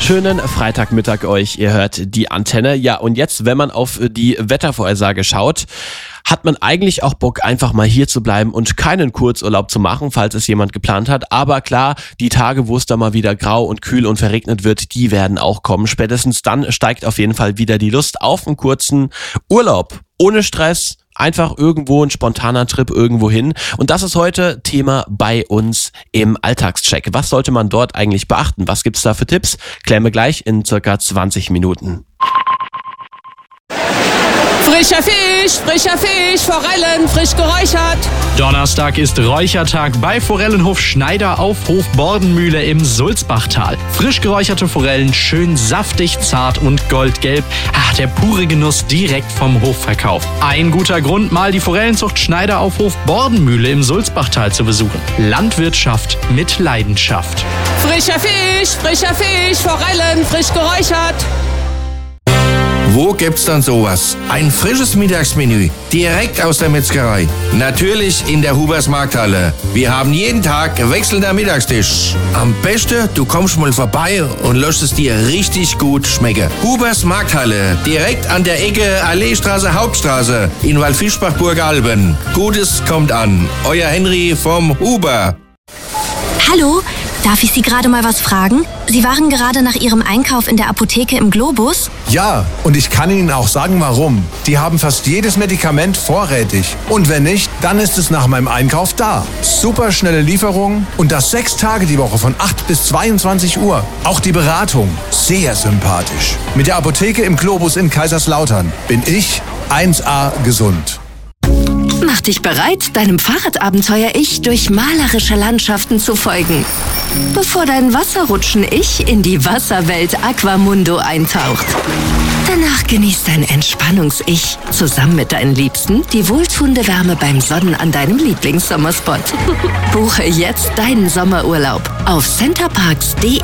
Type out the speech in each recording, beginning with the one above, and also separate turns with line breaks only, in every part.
Schönen Freitagmittag euch, ihr hört die Antenne. Ja, und jetzt, wenn man auf die Wettervorhersage schaut, hat man eigentlich auch Bock, einfach mal hier zu bleiben und keinen Kurzurlaub zu machen, falls es jemand geplant hat. Aber klar, die Tage, wo es da mal wieder grau und kühl und verregnet wird, die werden auch kommen. Spätestens dann steigt auf jeden Fall wieder die Lust auf einen kurzen Urlaub. Ohne Stress, einfach irgendwo ein spontaner Trip irgendwo hin. Und das ist heute Thema bei uns im Alltagscheck. Was sollte man dort eigentlich beachten? Was gibt's da für Tipps? Klären wir gleich in circa 20 Minuten.
Frischer Fisch, Forellen, frisch geräuchert.
Donnerstag ist Räuchertag bei Forellenhof Schneider auf Hof Bordenmühle im Sulzbachtal. Frisch geräucherte Forellen, schön saftig, zart und goldgelb. Der pure Genuss direkt vom Hofverkauf. Ein guter Grund, mal die Forellenzucht Schneider auf Hof Bordenmühle im Sulzbachtal zu besuchen. Landwirtschaft mit Leidenschaft.
Frischer Fisch, Forellen, frisch geräuchert.
Wo gibt's dann sowas? Ein frisches Mittagsmenü, direkt aus der Metzgerei. Natürlich in der Hubers Markthalle. Wir haben jeden Tag wechselnder Mittagstisch. Am besten, du kommst mal vorbei und lässt es dir richtig gut schmecken. Hubers Markthalle, direkt an der Ecke Alleestraße, Hauptstraße in Waldfischbach-Burgalben. Gutes kommt an. Euer Henry vom Huber.
Hallo, darf ich Sie gerade mal was fragen? Sie waren gerade nach Ihrem Einkauf in der Apotheke im Globus?
Ja, und ich kann Ihnen auch sagen, warum. Die haben fast jedes Medikament vorrätig. Und wenn nicht, dann ist es nach meinem Einkauf da. Super schnelle Lieferung und das 6 Tage die Woche von 8 bis 22 Uhr. Auch die Beratung, sehr sympathisch. Mit der Apotheke im Globus in Kaiserslautern bin ich 1A gesund.
Mach dich bereit, deinem Fahrradabenteuer-Ich durch malerische Landschaften zu folgen. Bevor dein Wasserrutschen-Ich in die Wasserwelt Aquamundo eintaucht. Danach genießt dein Entspannungs-Ich zusammen mit deinen Liebsten die wohltuende Wärme beim Sonnen an deinem Lieblingssommerspot. Buche jetzt deinen Sommerurlaub auf centerparks.de.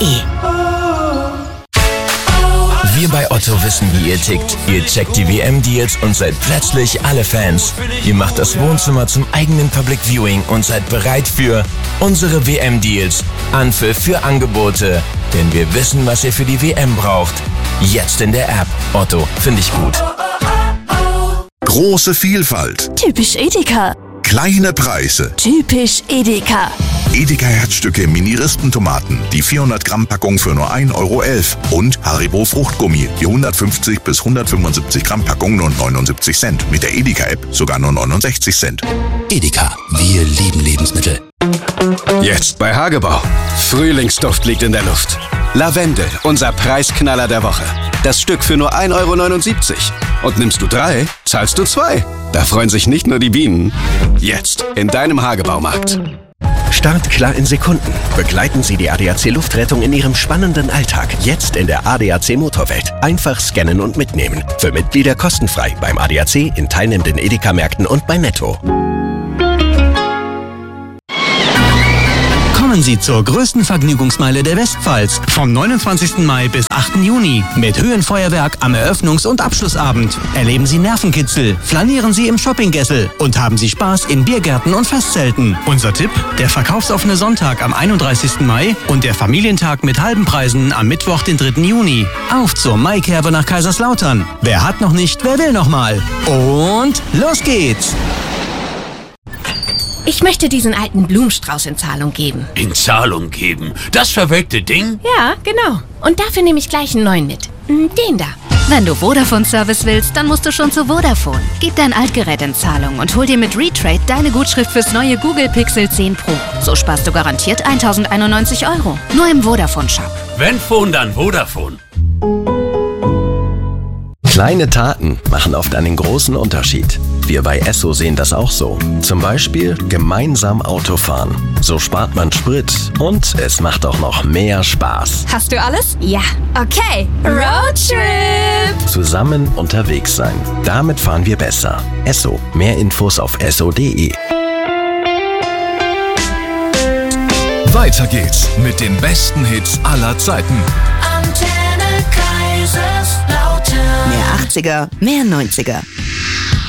Wir bei Otto wissen, wie ihr tickt. Ihr checkt die WM-Deals und seid plötzlich alle Fans. Ihr macht das Wohnzimmer zum eigenen Public Viewing und seid bereit für unsere WM-Deals. Anpfiff für Angebote. Denn wir wissen, was ihr für die WM braucht. Jetzt in der App. Otto, finde ich gut.
Große Vielfalt.
Typisch Edeka.
Kleine Preise.
Typisch Edeka.
Edeka Herzstücke Mini-Rispentomaten, die 400 Gramm Packung für nur 1,11 € und Haribo Fruchtgummi, die 150 bis 175 Gramm Packung nur 79 Cent. Mit der Edeka-App sogar nur 69 Cent.
Edeka, wir lieben Lebensmittel.
Jetzt bei Hagebau. Frühlingsduft liegt in der Luft. Lavendel, unser Preisknaller der Woche. Das Stück für nur 1,79 €. Und nimmst du 3, zahlst du 2. Da freuen sich nicht nur die Bienen. Jetzt in deinem Hagebaumarkt.
Start klar in Sekunden. Begleiten Sie die ADAC Luftrettung in Ihrem spannenden Alltag. Jetzt in der ADAC Motorwelt. Einfach scannen und mitnehmen. Für Mitglieder kostenfrei beim ADAC, in teilnehmenden Edeka-Märkten und bei Netto.
Kommen Sie zur größten Vergnügungsmeile der Westpfalz vom 29. Mai bis 8. Juni mit Höhenfeuerwerk am Eröffnungs- und Abschlussabend. Erleben Sie Nervenkitzel, flanieren Sie im Shoppinggessel und haben Sie Spaß in Biergärten und Festzelten. Unser Tipp: der verkaufsoffene Sonntag am 31. Mai und der Familientag mit halben Preisen am Mittwoch, den 3. Juni. Auf zur Maikerbe nach Kaiserslautern. Wer hat noch nicht, wer will noch mal? Und los geht's!
Ich möchte diesen alten Blumenstrauß in Zahlung geben.
In Zahlung geben? Das verwelkte Ding?
Ja, genau. Und dafür nehme ich gleich einen neuen mit. Den da.
Wenn du Vodafone-Service willst, dann musst du schon zu Vodafone. Gib dein Altgerät in Zahlung und hol dir mit Retrade deine Gutschrift fürs neue Google Pixel 10 Pro. So sparst du garantiert 1.091 €. Nur im Vodafone-Shop.
Wenn Phone, dann Vodafone.
Kleine Taten machen oft einen großen Unterschied. Wir bei Esso sehen das auch so. Zum Beispiel gemeinsam Autofahren. So spart man Sprit und es macht auch noch mehr Spaß.
Hast du alles?
Ja.
Okay, Roadtrip!
Zusammen unterwegs sein. Damit fahren wir besser. Esso. Mehr Infos auf esso.de.
Weiter geht's mit den besten Hits aller Zeiten.
Antenne Kaiserslautern.
Mehr 80er, mehr 90er.